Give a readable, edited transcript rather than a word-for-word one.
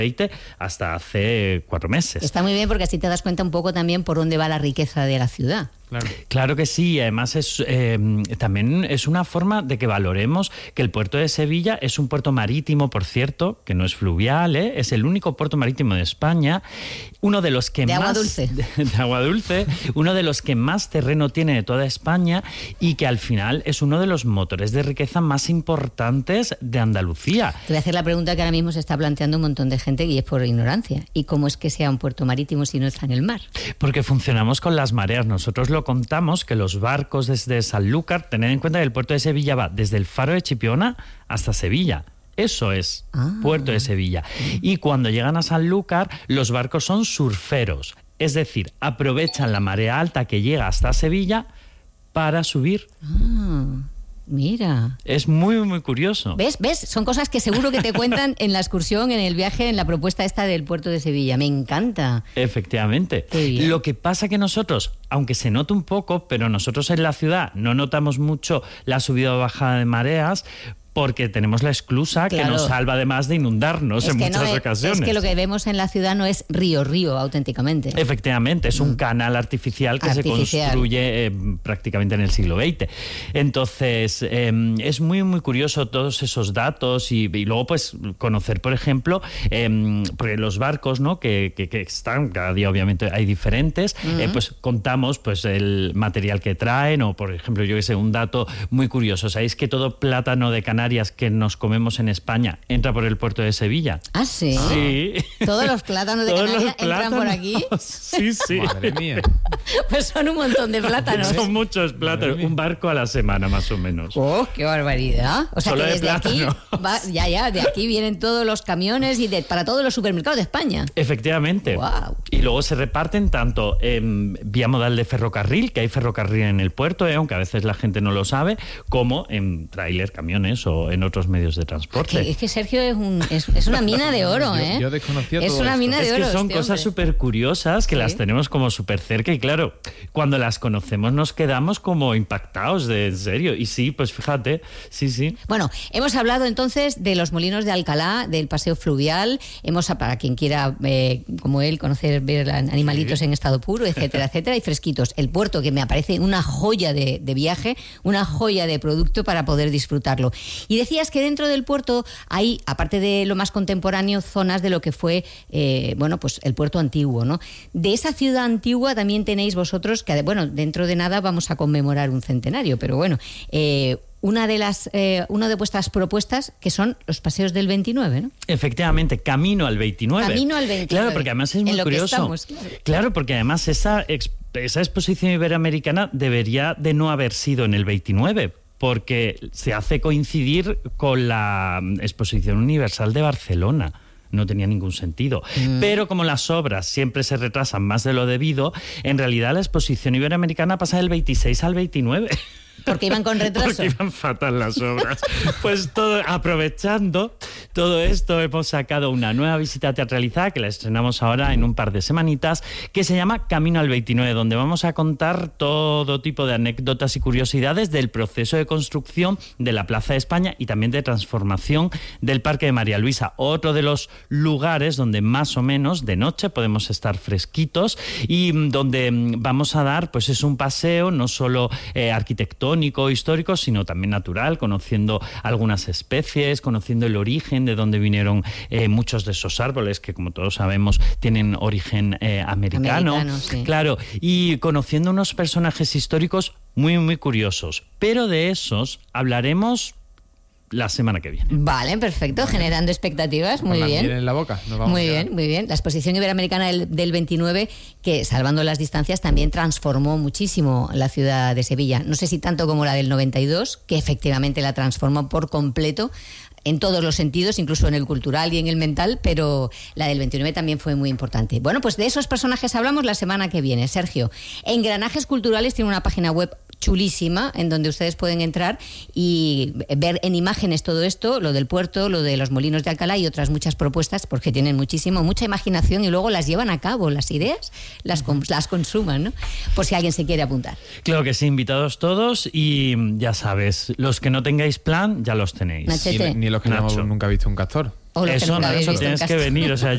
hasta hace 4 meses. Está muy bien porque así te das cuenta un poco también por dónde va la riqueza de la ciudad. Claro que sí, además también es una forma de que valoremos que el puerto de Sevilla es un puerto marítimo, por cierto, que no es fluvial, es el único puerto marítimo de España, uno de los que de más... agua dulce. De agua dulce, uno de los que más terreno tiene de toda España y que al final es uno de los motores de riqueza más importantes de Andalucía. Te voy a hacer la pregunta que ahora mismo se está planteando un montón de gente y es por ignorancia. ¿Y cómo es que sea un puerto marítimo si no está en el mar? Porque funcionamos con las mareas. Nosotros lo contamos que los barcos desde Sanlúcar, tened en cuenta que el puerto de Sevilla va desde el Faro de Chipiona hasta Sevilla. Eso es Puerto de Sevilla. Y cuando llegan a Sanlúcar, los barcos son surferos. Es decir, aprovechan la marea alta que llega hasta Sevilla para subir. Mira. Es muy, muy curioso. ¿Ves? Son cosas que seguro que te cuentan en la excursión, en el viaje, en la propuesta esta del puerto de Sevilla. Me encanta. Efectivamente. Lo que pasa que nosotros, aunque se nota un poco, pero nosotros en la ciudad no notamos mucho la subida o bajada de mareas, porque tenemos la esclusa que nos salva además de inundarnos en muchas ocasiones. Es que lo que vemos en la ciudad no es río auténticamente. Efectivamente, es un canal artificial que se construye prácticamente en el siglo XX. Entonces, es muy, muy curioso todos esos datos y luego pues conocer, por ejemplo, porque los barcos, ¿no? que están, cada día obviamente hay diferentes, pues contamos pues el material que traen o, por ejemplo, yo que sé, un dato muy curioso. ¿Sabéis que todo plátano de Canarias que nos comemos en España entra por el puerto de Sevilla? ¿Ah, sí? Sí. ¿Todos los plátanos de Canarias entran por aquí? Sí, sí. Madre mía. Pues son un montón de plátanos. Son muchos plátanos. Un barco a la semana, más o menos. ¡Oh, qué barbaridad! O sea, solo que desde aquí, de aquí vienen todos los camiones y para todos los supermercados de España. Efectivamente. Wow. Y luego se reparten tanto en vía modal de ferrocarril, que hay ferrocarril en el puerto, aunque a veces la gente no lo sabe, como en tráiler, camiones o en otros medios de transporte. Es que Sergio es una mina de oro, ¿eh? Yo desconocía es todo una esto. mina de oro. Es que son cosas súper curiosas que las tenemos como súper cerca y claro, cuando las conocemos nos quedamos como impactados en serio. Y sí, pues fíjate, sí. Bueno, hemos hablado entonces de los molinos de Alcalá, del paseo fluvial, para quien quiera, como él, ver animalitos en estado puro, etcétera, etcétera, y fresquitos. El puerto, que me parece una joya de viaje, una joya de producto para poder disfrutarlo. Y decías que dentro del puerto hay, aparte de lo más contemporáneo, zonas de lo que fue, pues el puerto antiguo, ¿no? De esa ciudad antigua también tenéis vosotros, que dentro de nada vamos a conmemorar un centenario, pero bueno, una de vuestras propuestas, que son los paseos del 29, ¿no? Efectivamente, camino al 29. Camino al 29. Claro, porque además es muy curioso. Claro, porque además esa exposición iberoamericana debería de no haber sido en el 29, porque se hace coincidir con la Exposición Universal de Barcelona. No tenía ningún sentido. Pero como las obras siempre se retrasan más de lo debido, en realidad la Exposición Iberoamericana pasa del 26 al 29. Porque iban con retraso. Porque iban fatal las obras. Pues aprovechando todo esto, hemos sacado una nueva visita teatralizada que la estrenamos ahora en un par de semanitas, que se llama Camino al 29, donde vamos a contar todo tipo de anécdotas y curiosidades del proceso de construcción de la Plaza de España y también de transformación del Parque de María Luisa. Otro de los lugares donde más o menos de noche podemos estar fresquitos y donde vamos a dar, pues es un paseo no solo arquitectónico, histórico, sino también natural, conociendo algunas especies, conociendo el origen de dónde vinieron muchos de esos árboles que, como todos sabemos, tienen origen americano. Sí. Claro, y conociendo unos personajes históricos muy, muy curiosos. Pero de esos hablaremos la semana que viene. Vale, perfecto, generando expectativas, muy bien. En la boca. Muy bien. La exposición iberoamericana del 29, que salvando las distancias también transformó muchísimo la ciudad de Sevilla. No sé si tanto como la del 92, que efectivamente la transformó por completo en todos los sentidos, incluso en el cultural y en el mental, pero la del 29 también fue muy importante. Bueno, pues de esos personajes hablamos la semana que viene. Sergio, Engranajes Culturales tiene una página web chulísima, en donde ustedes pueden entrar y ver en imágenes todo esto, lo del puerto, lo de los molinos de Alcalá y otras muchas propuestas, porque tienen mucha imaginación y luego las llevan a cabo, las ideas las consuman, ¿no? Por si alguien se quiere apuntar. Claro que sí, invitados todos y ya sabes, los que no tengáis plan ya los tenéis. Machete. Ni los que Nacho. nunca visto un castor. O los que Eso, nunca habéis Nacho, visto en tienes que casa. venir, o sea,